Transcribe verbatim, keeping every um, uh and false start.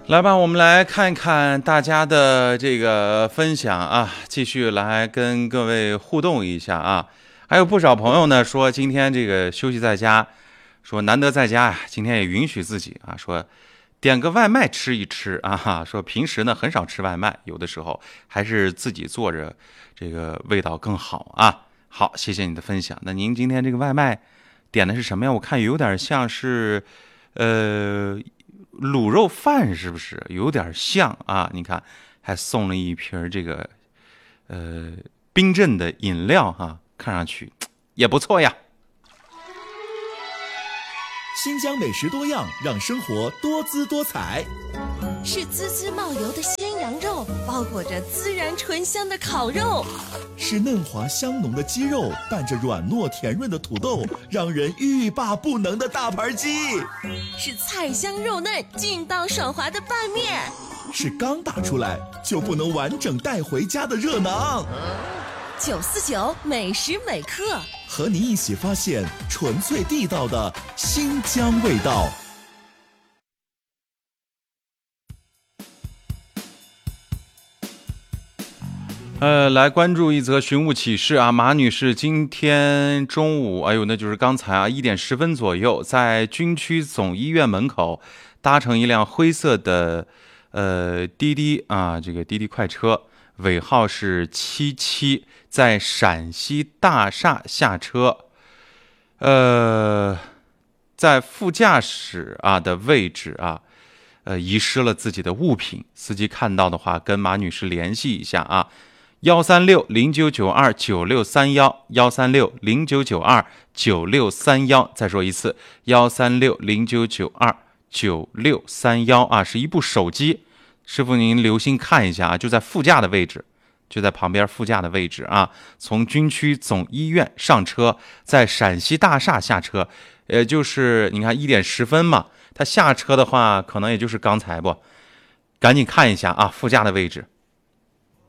来吧，我们来看看大家的这个分享啊，继续来跟各位互动一下啊。还有不少朋友呢说今天这个休息在家，说难得在家呀，今天也允许自己啊，说点个外卖吃一吃啊，说平时呢很少吃外卖，有的时候还是自己做着，这个味道更好啊。好，谢谢你的分享。那您今天这个外卖点的是什么呀？我看有点像是，呃。卤肉饭是不是有点像啊？你看，还送了一瓶这个呃冰镇的饮料哈、啊，看上去也不错呀。 新疆美食多样，让生活多姿多彩。 是滋滋冒油的鲜羊肉，包裹着孜然醇香的烤肉； 是嫩滑香浓的鸡肉，拌着软糯甜润的土豆，让人欲罢不能的大盘鸡； 是菜香肉嫩、劲道爽滑的拌面； 是刚打出来就不能完整带回家的热馕。 九四九每时每刻， 和你一起发现纯粹地道的新疆味道。 呃，来关注一则寻物启事啊，马女士今天中午，哎呦，那就是刚才啊，一点十分左右，在军区总医院门口搭乘一辆灰色的呃滴滴啊，这个滴滴快车，尾号是七七，在陕西大厦下车，呃，在副驾驶啊的位置啊。呃，遗失了自己的物品，司机看到的话，跟马女士联系一下啊。幺三六零九九二九六三幺，幺三六零九九二九六三幺，再说一次，幺三六零九九二九六三幺啊，是一部手机，师傅您留心看一下啊，就在副驾的位置，就在旁边副驾的位置啊。从军区总医院上车，在陕西大厦下车，也就是你看一点十分嘛，他下车的话，可能也就是刚才不，赶紧看一下啊，副驾的位置。